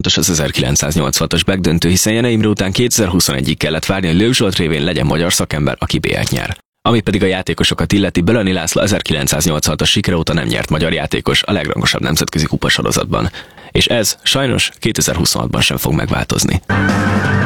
fontos az 1986-os megdöntő, hiszen Jene Imre után 2021-ig kellett várni, hogy Lőv Zsolt révén legyen magyar szakember, aki BL-t nyer. Ami pedig a játékosokat illeti, Bölöni László 1986-as sikere óta nem nyert magyar játékos a legrangosabb nemzetközi kupasorozatban. És ez sajnos 2026-ban sem fog megváltozni.